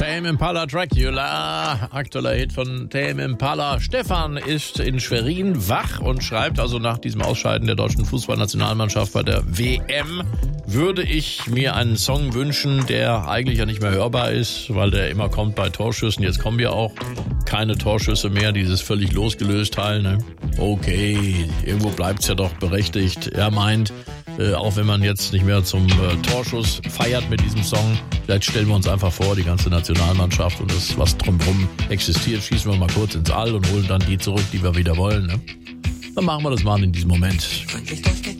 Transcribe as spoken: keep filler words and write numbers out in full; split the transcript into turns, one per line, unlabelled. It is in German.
Tame Impala Dracula, aktueller Hit von Tame Impala. Stefan ist in Schwerin wach und schreibt also, nach diesem Ausscheiden der deutschen Fußballnationalmannschaft bei der W M würde ich mir einen Song wünschen, der eigentlich ja nicht mehr hörbar ist, weil der immer kommt bei Torschüssen. Jetzt kommen ja auch keine Torschüsse mehr, dieses völlig losgelöst Teil. Ne? Okay, irgendwo bleibt's ja doch berechtigt. Er meint, äh, auch wenn man jetzt nicht mehr zum äh, Torschuss feiert mit diesem Song, vielleicht stellen wir uns einfach vor, die ganze Nationalmannschaft und das, was drumherum existiert, schießen wir mal kurz ins All und holen dann die zurück, die wir wieder wollen. Ne? Dann machen wir das mal in diesem Moment.
Freundlich durch die